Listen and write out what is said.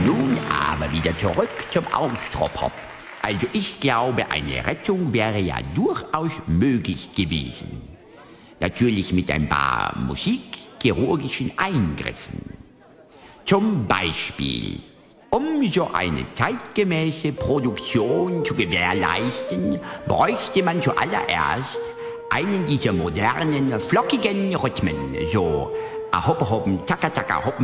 Nun aber wieder zurück zum Austropop. Also ich glaube, eine Rettung wäre ja durchaus möglich gewesen. Natürlich mit ein paar musikchirurgischen Eingriffen. Zum Beispiel, um so eine zeitgemäße Produktion zu gewährleisten, bräuchte man zuallererst einen dieser modernen, flockigen Rhythmen, so ahoppe hoppen, taka taka hoppen,